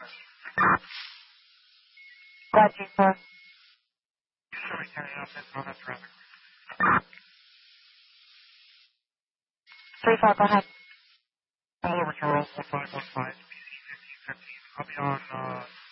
Roger, sir. Usually carry out inbound and traffic. 3-5, go ahead. All over Charles, 1515, PC 1515. I'll be on